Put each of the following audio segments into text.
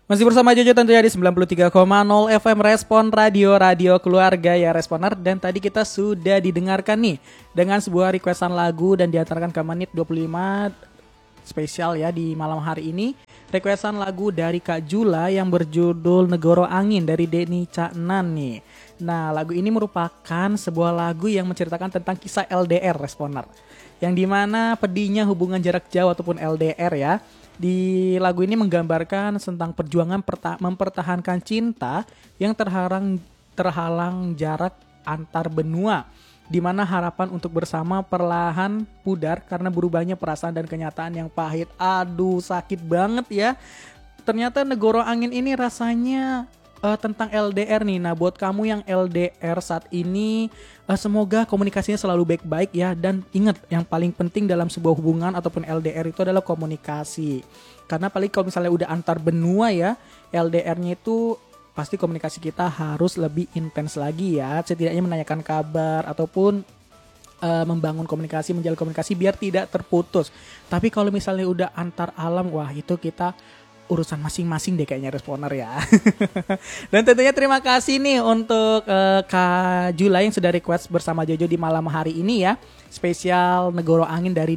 Masih bersama Jojo tentunya di 93,0 FM Respon Radio Keluarga ya Responer. Dan tadi kita sudah didengarkan nih dengan sebuah requestan lagu dan diantarkan ke menit 25 spesial ya di malam hari ini. Requestan lagu dari Kak Jula yang berjudul Negoro Angin dari Denny Caknan nih. Nah, lagu ini merupakan sebuah lagu yang menceritakan tentang kisah LDR Responer, yang dimana pedihnya hubungan jarak jauh ataupun LDR ya. Di lagu ini menggambarkan tentang perjuangan mempertahankan cinta yang terhalang jarak antar benua, di mana harapan untuk bersama perlahan pudar karena berubahnya perasaan dan kenyataan yang pahit. Aduh, sakit banget ya. Ternyata Negoro Angin ini rasanya tentang LDR nih. Nah, buat kamu yang LDR saat ini, semoga komunikasinya selalu baik-baik ya. Dan ingat, yang paling penting dalam sebuah hubungan ataupun LDR itu adalah komunikasi. Karena paling kalau misalnya udah antar benua ya, LDR-nya itu pasti komunikasi kita harus lebih intens lagi ya. Setidaknya menanyakan kabar ataupun membangun komunikasi, menjalin komunikasi biar tidak terputus. Tapi kalau misalnya udah antar alam, wah itu kita urusan masing-masing deh kayaknya Responer ya. Dan tentunya terima kasih nih untuk Kak Jula yang sudah request bersama Jojo di malam hari ini ya. Spesial Negoro Angin dari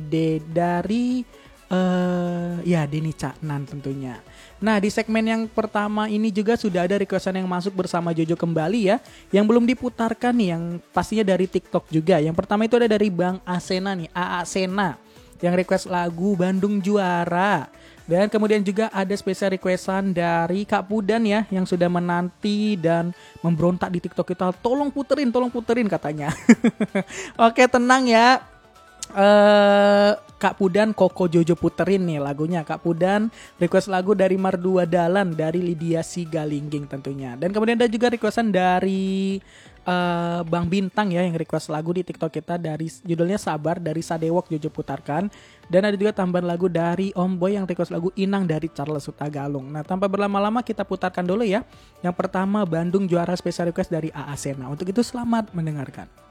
Denny Caknan tentunya. Nah, di segmen yang pertama ini juga sudah ada requestan yang masuk bersama Jojo kembali ya, yang belum diputarkan nih, yang pastinya dari TikTok juga. Yang pertama itu ada dari Bang Asena nih, AA Sena, yang request lagu Bandung Juara. Dan kemudian juga ada spesial requestan dari Kak Pudan ya, yang sudah menanti dan memberontak di TikTok kita. Tolong puterin katanya. Oke, tenang ya. Kak Pudan, Koko Jojo puterin nih lagunya. Kak Pudan request lagu dari Mardua Dalan dari Lydia Sigalingging tentunya. Dan kemudian ada juga requestan dari Bang Bintang ya, yang request lagu di TikTok kita dari judulnya Sabar dari Sadewok Jojo putarkan. Dan ada juga tambahan lagu dari Om Boy yang request lagu Inang dari Charles Hutagalung. Nah, tanpa berlama-lama kita putarkan dulu ya. Yang pertama Bandung Juara spesial request dari AA Sena. Untuk itu selamat mendengarkan.